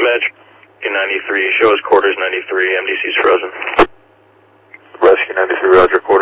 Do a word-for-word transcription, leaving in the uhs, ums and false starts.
Dispatch, ninety-three, show us quarters ninety-three, M D C's frozen. Rescue ninety-three, roger, quarters.